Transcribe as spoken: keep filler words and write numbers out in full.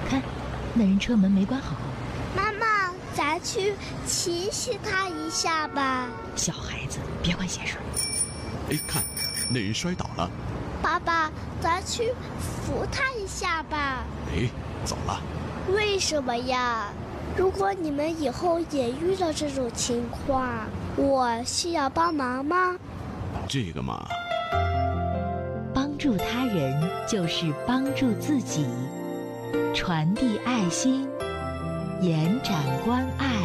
看，那人车门没关好。 妈妈，咱去提醒他一下吧。 小孩子，别管闲事。 哎，看，那人摔倒了。 爸爸，咱去扶他一下吧。 哎，走了。 为什么呀？如果你们以后也遇到这种情况，我需要帮忙吗？ 这个嘛， 帮助他人就是帮助自己，传递爱心，延展关爱。